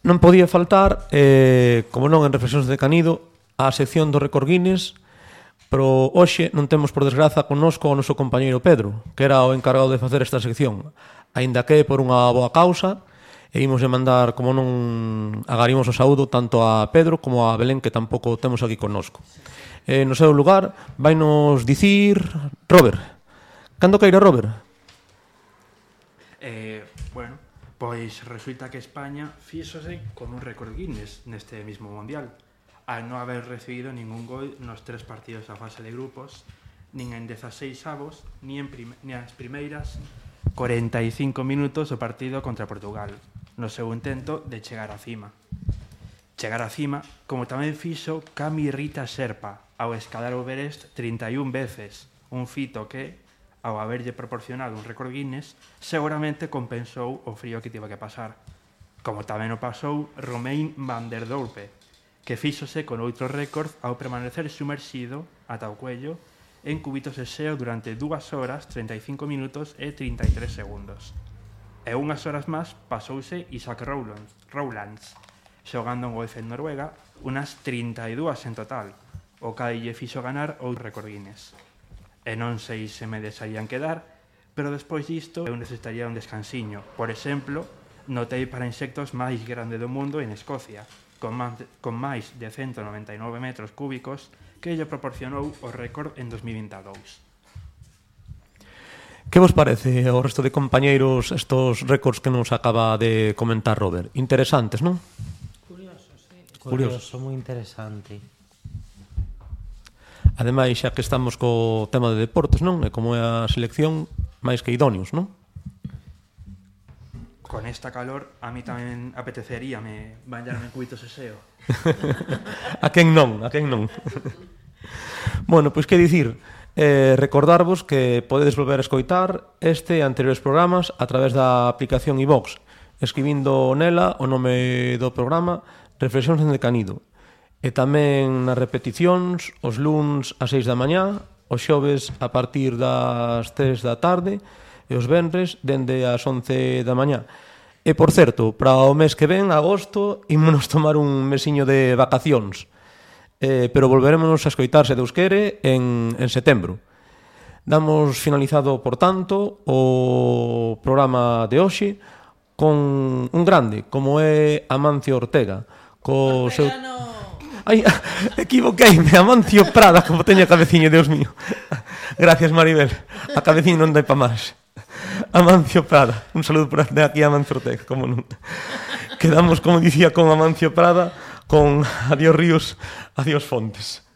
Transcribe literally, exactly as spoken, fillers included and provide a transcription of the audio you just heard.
Non podía faltar, eh, como non en Reflexións de Canido, a sección do Récord Guinness, pero hoxe non temos por desgraza connosco o noso compañeiro Pedro, que era o encargado de facer esta sección, aínda que por unha boa causa, e imos de mandar, como non agarimos o saúdo, tanto a Pedro como a Belén, que tampouco temos aquí connosco. Eh, no seu lugar, vai nos dicir Robert. Cando queira, Robert? Eh, bueno, pois resulta que España fíxose con un récord Guinness neste mismo Mundial, al non haber recibido ningún gol nos tres partidos da fase de grupos, nin en dezaseis avos, nin en prim nin as primeiras cuarenta e cinco minutos do partido contra Portugal, no seu intento de chegar á cima. Chegar á cima, como tamén fixo Cami Rita Sherpa ao escalar o Everest trinta e un veces, un fito que, ao haberlle proporcionado un récord Guinness, seguramente compensou o frío que tivo que pasar. Como tamén o pasou Romain van der Dorpe, que fíxose con outro récord ao permanecer sumerxido ata o cuello en cubitos de xeo durante dúas horas, treinta e cinco minutos e trinta e tres segundos. E unhas horas máis pasouse Isaac Rowlands, Rowlands xogando en golf en Noruega, unas trinta e dúas en total, o que lle fixo ganar outro récord Guinness. E non sei se me deixarían quedar, pero despois disto eu necesitaría un descansiño. Por exemplo, notei para insectos máis grande do mundo en Escocia, con, man, con máis de ciento noventa e nove metros cúbicos, que lle proporcionou o récord en dos mil vinte e dous. Que vos parece ao resto de compañeiros estos récords que nos acaba de comentar Robert? Interesantes, non? Curioso, sí. Curioso, Curioso, moi interesante. Ademais, xa que estamos co tema de deportes, non? E como é a selección, máis que idóneos, non? Con esta calor, a mí tamén apeteceríame bañarme en cubitos de xeo. A quen non, a quen non. Bueno, pois que dicir, eh, recordarvos que podedes volver a escoitar este e anteriores programas a través da aplicación iVox, escribindo nela o nome do programa Reflexións de Canido. E tamén nas repeticións, os luns ás seis da mañá, os xoves a partir das tres da tarde e os venres dende as once da mañá. E, por certo, para o mes que ven, agosto, ímonos tomar un mesiño de vacacións. Eh, pero volveremos a escoitar, se Deus quere, en, en setembro. Damos finalizado, por tanto, o programa de hoxe con un grande, como é Amancio Ortega, co seu... Ai, equivoqueime, Amancio Prada, como teña a cabeciña, Deus mío. Gracias, Maribel. A cabeciña non dai pa máis. Amancio Prada. Un saludo por aquí a Amancio Ortega, como non. Quedamos, como dicía, con Amancio Prada, con Adiós Ríos, Adiós Fontes.